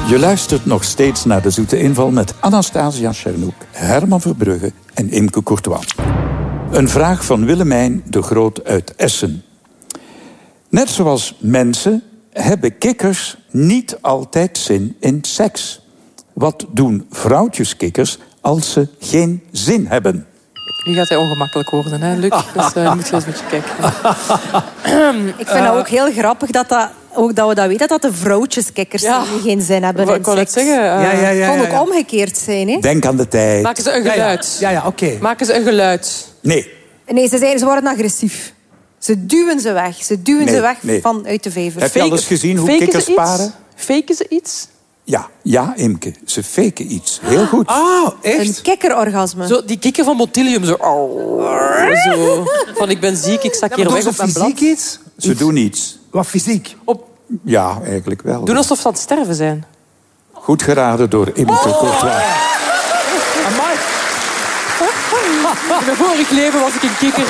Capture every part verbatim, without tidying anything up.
Je luistert nog steeds naar De Zoete Inval met Anastasia Schernoek, Herman Verbrugge en Imke Courtois. Een vraag van Willemijn de Groot uit Essen. Net zoals mensen hebben kikkers niet altijd zin in seks. Wat doen vrouwtjeskikkers als ze geen zin hebben? Nu gaat hij ongemakkelijk worden, hè, Luc? Dus uh, je moet wel eens met je kijken. Ik vind het ook heel grappig dat, dat, ook dat we dat weten, dat de vrouwtjeskikkers Ja. die geen zin hebben Wat in kon het seks. zeggen? Uh, Ja, ja, ja. Het kon ja, ja. ook omgekeerd zijn. Hè? Denk aan de tijd. Maken ze een geluid? Ja, ja, ja oké. Maken ze een geluid? Nee. Nee, ze, zijn, ze worden agressief. Ze duwen ze weg. Ze duwen Nee, ze weg nee. vanuit de vijver. Heb je al eens gezien hoe Faken kikkers ze iets? paren? Faken ze iets? Ja, ja, Imke. Ze faken iets. Heel goed. Ah, Een echt? kikkerorgasme. Zo, die kikker van Motilium. Zo. Zo. Van ik ben ziek, ik sta Ja, hier maar weg doen op ze mijn blad. fysiek iets? Ze doen iets. Wat fysiek? Op, Ja, eigenlijk wel. doen alsof ze aan het sterven zijn. Goed geraden door Imke Courtois. Amai. In mijn vorig leven was ik een kikker.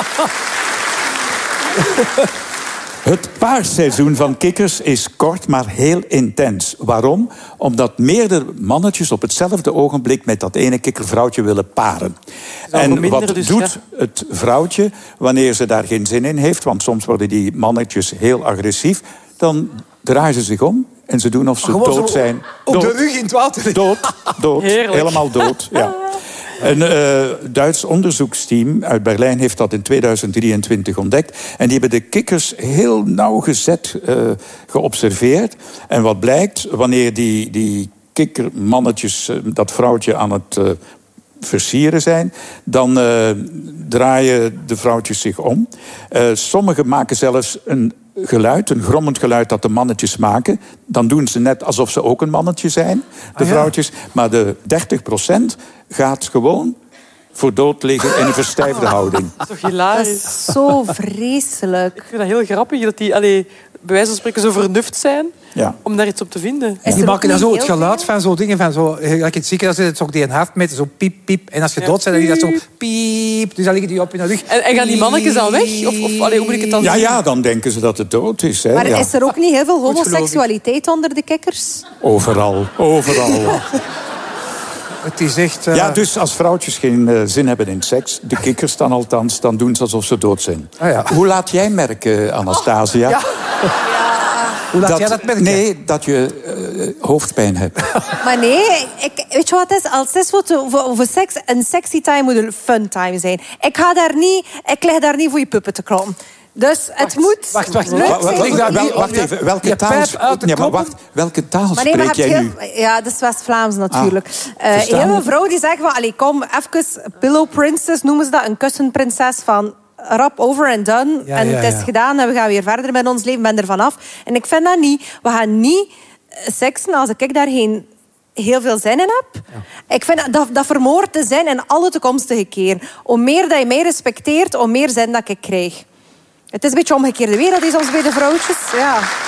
Het paarseizoen van kikkers is kort, maar heel intens. Waarom? Omdat meerdere mannetjes op hetzelfde ogenblik met dat ene kikkervrouwtje willen paren. En minder wat dus, doet ja. het vrouwtje wanneer ze daar geen zin in heeft? Want soms worden die mannetjes heel agressief. Dan draaien ze zich om en ze doen of ze Gewoon dood zo zijn. Op Dood. de rug in het water. Dood, dood, Heerlijk. helemaal dood. Ja. Een uh, Duits onderzoeksteam uit Berlijn heeft dat in tweeduizend drieëntwintig ontdekt. En die hebben de kikkers heel nauwgezet uh, geobserveerd. En wat blijkt, wanneer die, die kikkermannetjes uh, dat vrouwtje aan het uh, versieren zijn, dan uh, draaien de vrouwtjes zich om. Uh, sommigen maken zelfs een geluid, een grommend geluid dat de mannetjes maken. Dan doen ze net alsof ze ook een mannetje zijn, de Ah, ja. vrouwtjes. Maar de dertig procent gaat gewoon voor dood liggen in een verstijfde houding. Dat is toch Dat hilarisch? is zo vreselijk. Ik vind dat heel grappig dat die, allee, bij wijze van spreken, zo vernuft zijn Ja. om daar iets op te vinden. Is Die er ook maken dan niet zo het heel geluid veel? van zo'n dingen van zo, like in het ziekenhuis is het ook die een hartmeter, zo piep, piep. En als je Ja. dood bent, dan is dat zo piep. Dus dan liggen die op in de rug. En, en gaan die mannetjes dan weg? Of, of allee, hoe moet ik het dan Ja, zien? ja, dan denken ze dat het dood is. Hè. Maar Ja. is er ook niet heel veel geloof ik. homoseksualiteit onder de kikkers? Overal, overal. Het is echt... uh, Ja, dus als vrouwtjes geen uh, zin hebben in seks, de kikkers dan althans, dan doen ze alsof ze dood zijn. Ah, ja. Hoe laat jij merken, Anastasia? Ja. Hoe laat jij dat merken? Nee, dat je uh, hoofdpijn hebt. Maar nee, ik, weet je wat het is? Als het is voor, te- voor, voor seks, een sexy time moet een fun time zijn. Ik, ga daar niet, ik lig daar niet voor je puppen te kloppen. Dus het moet wacht, wacht. leuk Wa- wa- zijn. wa- Ligt daar wel- niet wacht op je- even, welke je taal, pijp uit de ja, maar kloppen? wacht, welke taal Maar nee, maar spreek je jij hebt nu? heel, ja, dat is West-Vlaams natuurlijk. Eh verstaan heel we? veel vrouwen die zeggen van, allee, kom, even pillow princess noemen ze dat, een kussenprinses van rap over en done. Ja, en ja, het is ja. gedaan en we gaan weer verder met ons leven, ben er vanaf. En ik vind dat niet. We gaan niet eh, seksen als ik daar geen heel veel zin in heb. Ik vind dat, dat vermoordt de zin in alle toekomstige keren. Hoe meer dat je mij respecteert, hoe meer zin dat ik krijg. Het is een beetje omgekeerde wereld die soms bij de vrouwtjes. Ja.